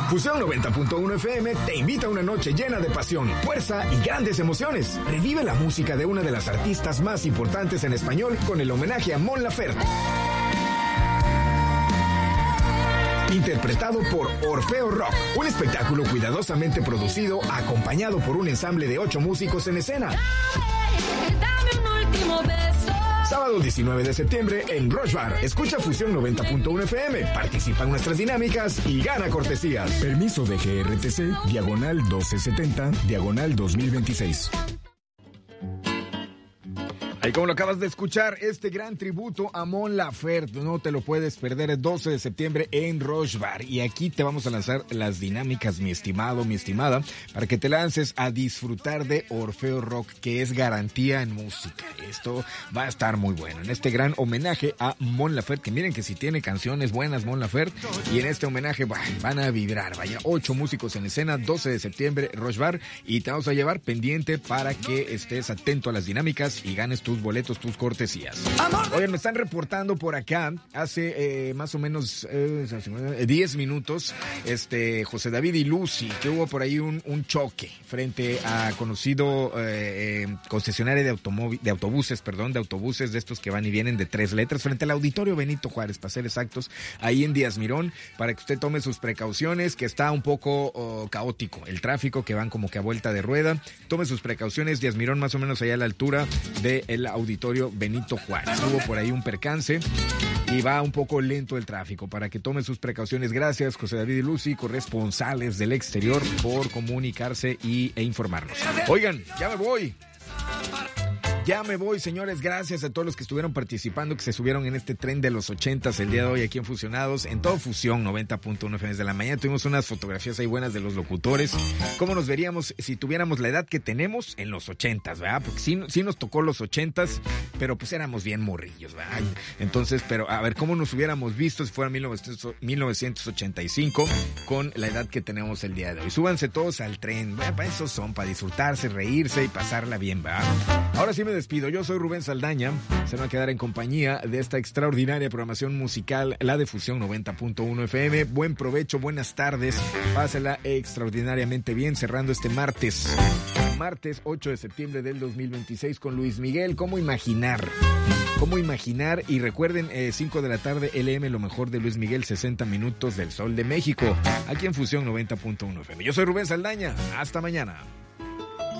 Fusión 90.1 FM te invita a una noche llena de pasión, fuerza y grandes emociones. Revive la música de una de las artistas más importantes en español con el homenaje a Mon Laferte. Interpretado por Orfeo Rock, un espectáculo cuidadosamente producido, acompañado por un ensamble de 8 músicos en escena. Dame un último beso. Sábado 19 de septiembre en Rush Bar. Escucha Fusión 90.1 FM, participa en nuestras dinámicas y gana cortesías. Permiso de GRTC, diagonal 1270, diagonal 2026. Ahí como lo acabas de escuchar, este gran tributo a Mon Laferte, no te lo puedes perder, el 12 de septiembre en Rush Bar. Y aquí te vamos a lanzar las dinámicas, mi estimado, mi estimada, para que te lances a disfrutar de Orfeo Rock, que es garantía en música. Esto va a estar muy bueno. En este gran homenaje a Mon Laferte, que miren que si tiene canciones buenas Mon Laferte, y en este homenaje van a vibrar. Vaya, 8 músicos en escena, 12 de septiembre, Rush Bar, y te vamos a llevar pendiente para que estés atento a las dinámicas y ganes tus boletos, tus cortesías. Oigan, me están reportando por acá, hace más o menos 10 minutos, José David y Lucy, que hubo por ahí un choque frente a conocido concesionario de autobuses de estos que van y vienen de 3 letras, frente al Auditorio Benito Juárez, para ser exactos, ahí en Díaz Mirón, para que usted tome sus precauciones, que está un poco caótico el tráfico, que van como que a vuelta de rueda. Tome sus precauciones, Díaz Mirón más o menos allá a la altura del Auditorio Benito Juárez. Hubo por ahí un percance y va un poco lento el tráfico, para que tome sus precauciones. Gracias, José David y Lucy, corresponsales del exterior, por comunicarse e informarnos. Oigan, Ya me voy, señores. Gracias a todos los que estuvieron participando, que se subieron en este tren de los 80s el día de hoy aquí en Fusionados, en todo Fusión 90.1 FM de la mañana. Tuvimos unas fotografías ahí buenas de los locutores. ¿Cómo nos veríamos si tuviéramos la edad que tenemos en los 80s, verdad? Porque sí nos tocó los 80s, pero pues éramos bien morrillos, ¿verdad? Entonces, pero a ver, ¿cómo nos hubiéramos visto si fuera 1985 con la edad que tenemos el día de hoy? Súbanse todos al tren. Para eso son, para disfrutarse, reírse y pasarla bien, ¿verdad? Ahora sí me despido. Yo soy Rubén Saldaña. Se van a quedar en compañía de esta extraordinaria programación musical, la de Fusión 90.1 FM. Buen provecho, buenas tardes. Pásela extraordinariamente bien, cerrando este martes 8 de septiembre del 2026 con Luis Miguel. ¿Cómo imaginar? Y recuerden, 5 de la tarde, LM, lo mejor de Luis Miguel, 60 minutos del Sol de México, aquí en Fusión 90.1 FM. Yo soy Rubén Saldaña. Hasta mañana.